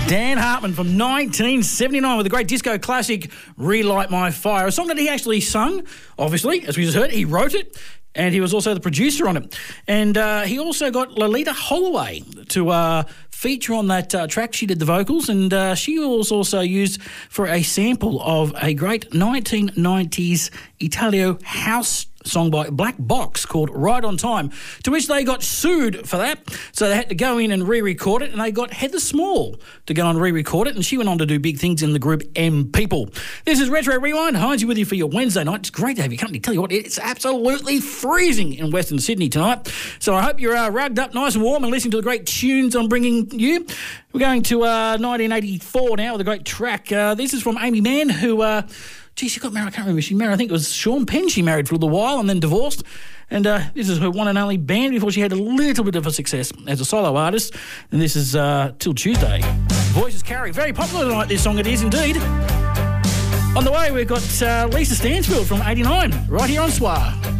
Dan Hartman from 1979 with the great disco classic Relight My Fire, a song that he actually sung, obviously, as we just heard. He wrote it, and he was also the producer on it. And he also got Lolita Holloway to feature on that track. She did the vocals, and she was also used for a sample of a great 1990s Italio house song by Black Box called Right on Time, to which they got sued for that. So they had to go in and re-record it, and they got Heather Small to go and re-record it, and she went on to do big things in the group M People. This is Retro Rewind. Heinz with you for your Wednesday night. It's great to have your company. Tell you what, it's absolutely freezing in Western Sydney tonight. So I hope you're rugged up nice and warm and listening to the great tunes I'm bringing you. We're going to 1984 now with a great track. This is from Amy Mann, who... she got married. I can't remember. She married, I think it was Sean Penn she married for a little while and then divorced. And this is her one and only band before she had a little bit of a success as a solo artist. And this is Till Tuesday. Voices Carry. Very popular tonight, this song. It is indeed. On the way, we've got Lisa Stansfield from 89 right here on Soir.